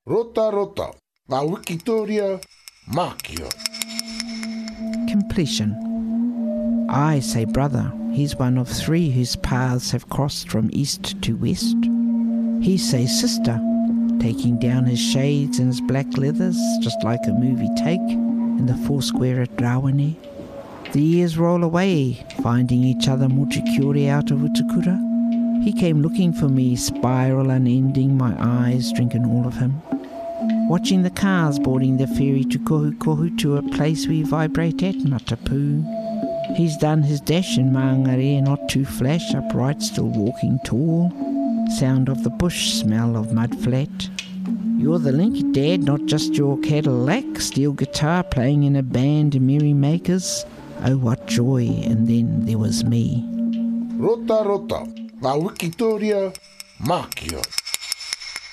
Rota rota, la Wikitoria Makio. Completion. I say brother, he's one of three whose paths have crossed from east to west. He says sister, taking down his shades and his black leathers, just like a movie take in the Foursquare at Rawene. The years roll away, finding each other Mochikuri out of Utukura. He came looking for me, spiral unending, my eyes drinking all of him. Watching the cars boarding the ferry to Kohukohu, to a place we vibrate at, Matapu. He's done his dash in Maangare, not too flash, upright, still walking tall. Sound of the bush, smell of mud flat. You're the link, Dad, not just your Cadillac. Steel guitar playing in a band, merry makers. Oh, what joy, and then there was me. Rota rota, la Wikitoria Makio.